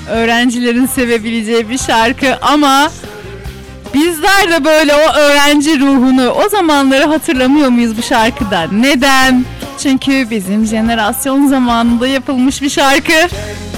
öğrencilerin sevebileceği bir şarkı ama bizler de böyle o öğrenci ruhunu, o zamanları hatırlamıyor muyuz bu şarkıdan? Neden? Çünkü bizim jenerasyon zamanında yapılmış bir şarkı.